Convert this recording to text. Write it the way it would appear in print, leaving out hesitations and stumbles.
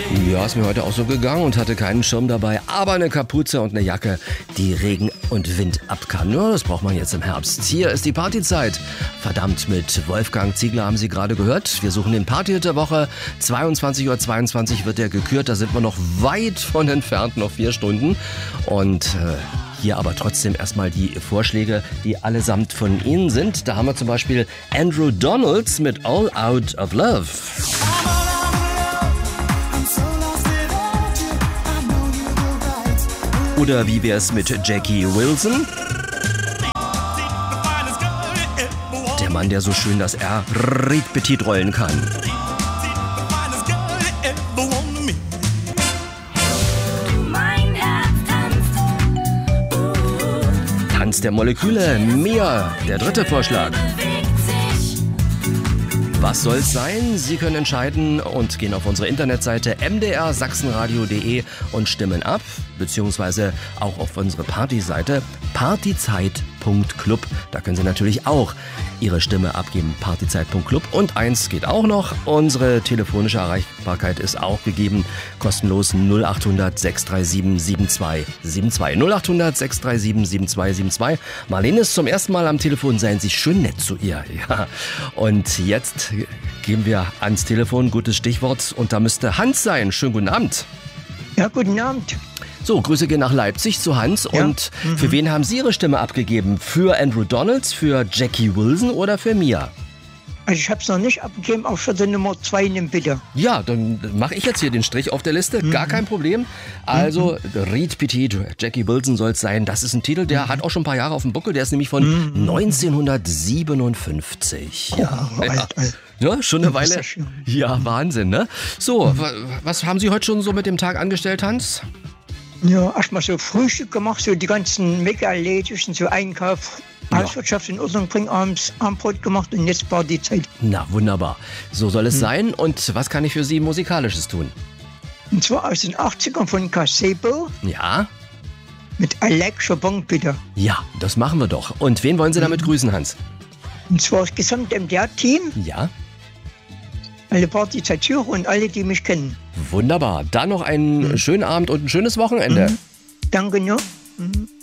Ja, ist mir heute auch so gegangen und hatte keinen Schirm dabei, aber eine Kapuze und eine Jacke, die Regen und Wind ab kann. Ja, das braucht man jetzt im Herbst. Hier ist die Partyzeit. Verdammt, mit Wolfgang Ziegler haben Sie gerade gehört. Wir suchen den Partyhit der Woche. 22:22 Uhr wird der gekürt. Da sind wir noch weit von entfernt, noch 4 Stunden. Und hier aber trotzdem erstmal die Vorschläge, die allesamt von Ihnen sind. Da haben wir zum Beispiel Andrew Donalds mit All Out of Love. Oder wie wär's mit Jackie Wilson? Der Mann, der so schön das R Riet Petit rollen kann. Tanz der Moleküle, Mia, der dritte Vorschlag. Was soll's sein? Sie können entscheiden und gehen auf unsere Internetseite mdrsachsenradio.de und stimmen ab, beziehungsweise auch auf unsere Partyseite partyzeit.club. Da können Sie natürlich auch Ihre Stimme abgeben, partyzeit.club. Und eins geht auch noch, unsere telefonische Erreichbarkeit ist auch gegeben, kostenlos 0800 637 7272. 0800 637 7272. Marlene ist zum ersten Mal am Telefon, seien Sie schön nett zu ihr. Ja. Und jetzt gehen wir ans Telefon, gutes Stichwort, und da müsste Hans sein. Schönen guten Abend. Ja, guten Abend. So, Grüße gehen nach Leipzig zu Hans. Ja. Und für wen haben Sie Ihre Stimme abgegeben? Für Andrew Donalds, für Jackie Wilson oder für Mia? Also ich habe es noch nicht abgegeben, auch schon die Nummer 2 nehmen, bitte. Ja, dann mache ich jetzt hier den Strich auf der Liste, gar kein Problem. Also Riet Petit, Jackie Wilson soll es sein. Das ist ein Titel, der hat auch schon ein paar Jahre auf dem Buckel. Der ist nämlich von 1957. Ja, alt. Ja, schon eine Weile. Ja, Wahnsinn, ne? So, was haben Sie heute schon so mit dem Tag angestellt, Hans? Ja, erstmal so Frühstück gemacht, so die ganzen Mecke erledigt und so Einkauf, Hauswirtschaft in Ordnung bringen, abends Abendbrot gemacht und jetzt Partyzeit. Na, wunderbar. So soll es sein. Und was kann ich für Sie Musikalisches tun? Und zwar aus den 80ern von Casebo. Ja. Mit Alec Chopin, bitte. Ja, das machen wir doch. Und wen wollen Sie damit grüßen, Hans? Und zwar das gesamte MDR-Team. Ja. Alle Partyzeit-Hörer und alle, die mich kennen. Wunderbar. Dann noch einen schönen Abend und ein schönes Wochenende. Danke, ja.